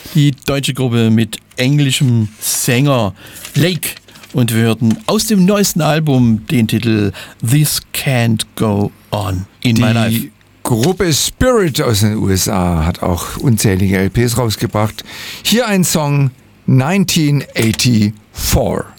die deutsche Gruppe mit englischem Sänger Lake. Und wir hörten aus dem neuesten Album den Titel This Can't Go On in My Life. Die Gruppe Spirit aus den USA hat auch unzählige LPs rausgebracht. Hier ein Song 1984.